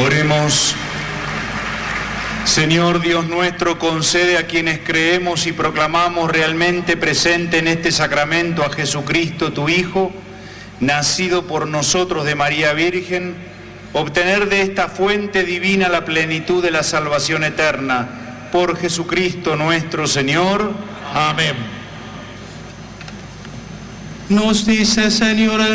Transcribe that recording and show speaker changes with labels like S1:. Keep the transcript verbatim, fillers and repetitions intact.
S1: Oremos. Señor Dios nuestro, concede a quienes creemos y proclamamos realmente presente en este sacramento a Jesucristo, tu Hijo, nacido por nosotros de María Virgen, obtener de esta fuente divina la plenitud de la salvación eterna. Por Jesucristo nuestro Señor.
S2: Amén.
S3: Nos dice, Señor,